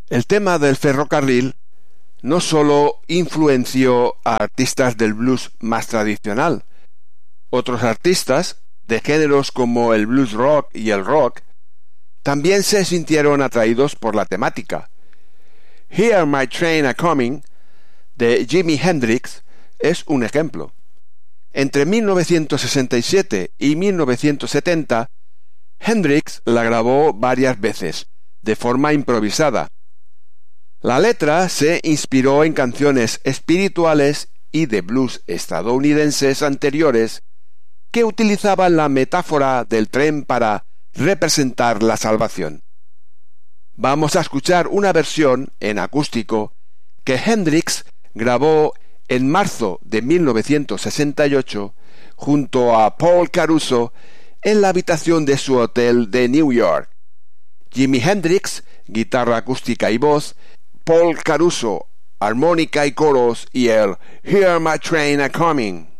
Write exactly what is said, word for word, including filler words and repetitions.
El tema del ferrocarril no solo influenció a artistas del blues más tradicional. Otros artistas, de géneros como el blues rock y el rock, también se sintieron atraídos por la temática. Hear My Train A-Coming, de Jimi Hendrix, es un ejemplo. Entre mil novecientos sesenta y siete y mil novecientos setenta, Hendrix la grabó varias veces, de forma improvisada. La letra se inspiró en canciones espirituales y de blues estadounidenses anteriores que utilizaban la metáfora del tren para representar la salvación. Vamos a escuchar una versión en acústico que Hendrix grabó en marzo de mil novecientos sesenta y ocho junto a Paul Caruso en la habitación de su hotel de New York. Jimi Hendrix, guitarra acústica y voz, Paul Caruso, armónica y coros, y el Hear My Train A-Coming.